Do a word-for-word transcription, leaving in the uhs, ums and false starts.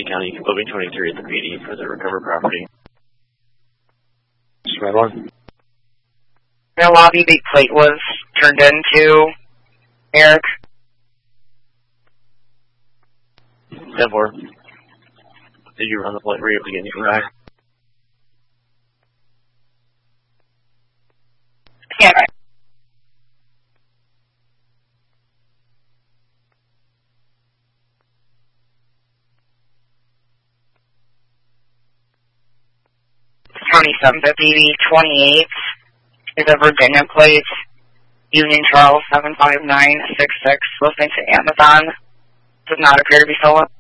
County, Building twenty-three at the P D for the recovered property. Right on. The lobby big plate was turned into Eric. ten four. Did you run the plate? Were you able to get anything back? Yeah. County seven fifty twenty-eight is a Virginia plate. Union Charles seven five nine six six, listening to Amazon. Does not appear to be stolen.